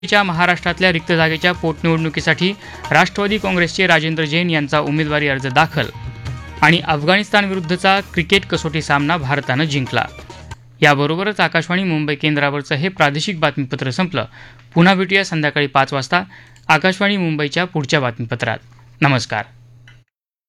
च्या महाराष्ट्रातल्या रिक्त जागेच्या पोटनिवडणुकीसाठी राष्ट्रवादी काँग्रेसचे राजेंद्र जैन यांचा उमेदवारी अर्ज दाखल आणि अफगाणिस्तानविरुद्धचा क्रिकेट कसोटी सामना भारतानं जिंकला. याबरोबरच आकाशवाणी मुंबई केंद्रावरचं हे प्रादेशिक बातमीपत्र संपलं. पुन्हा भेटूया संध्याकाळी 5 वाजता आकाशवाणी मुंबईच्या पुढच्या बातमीपत्रात. नमस्कार.